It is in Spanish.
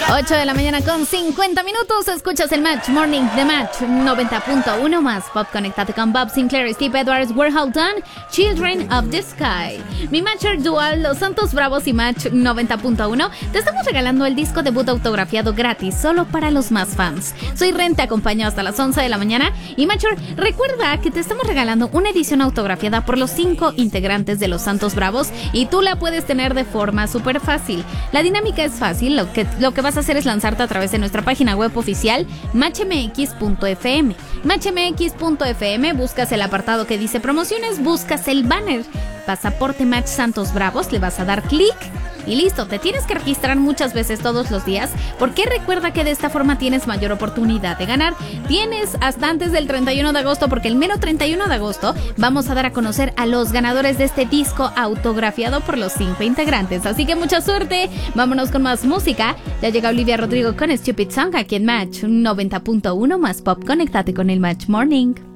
8 de la mañana con 50 minutos. Escuchas el Match Morning de Match 90.1 más Pop. Conéctate con Bob Sinclair, Steve Edwards, We're All Done, Children of the Sky. Mi Matcher Dual, Los Santos Bravos y Match 90.1. Te estamos regalando el disco debut autografiado gratis, solo para los más fans. Soy Ren, te acompaño hasta las 11 de la mañana. Y Matcher, recuerda que te estamos regalando una edición autografiada por los 5 integrantes de Los Santos Bravos y tú la puedes tener de forma súper fácil. La dinámica es fácil, lo que vas a hacer es lanzarte a través de nuestra página web oficial matchmx.fm. Matchmx.fm, buscas el apartado que dice promociones, buscas el banner Pasaporte Match Santos Bravos, le vas a dar clic y listo. Te tienes que registrar muchas veces todos los días, porque recuerda que de esta forma tienes mayor oportunidad de ganar. Tienes hasta antes del 31 de agosto, porque el mero 31 de agosto vamos a dar a conocer a los ganadores de este disco autografiado por los 5 integrantes. Así que mucha suerte, vámonos con más música. Ya llega Olivia Rodrigo con Stupid Song aquí en Match 90.1 más Pop. Conéctate con el Match Morning.